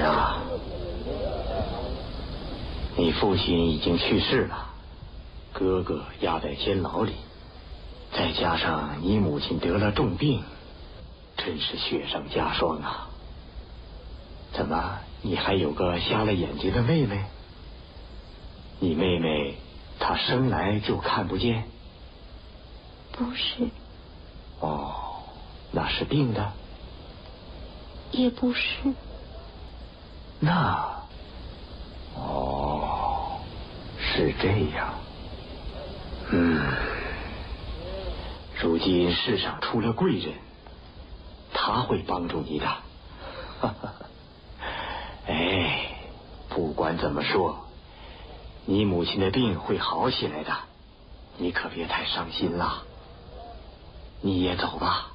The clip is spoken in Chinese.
啊，你父亲已经去世了，哥哥压在监牢里，再加上你母亲得了重病，真是雪上加霜啊。怎么，你还有个瞎了眼睛的妹妹？你妹妹她生来就看不见？ 不是。 哦，那是病的？ 也不是。 那，哦，是这样。如今世上出了贵人，他会帮助你的。哎，不管怎么说，你母亲的病会好起来的，你可别太伤心了。你也走吧。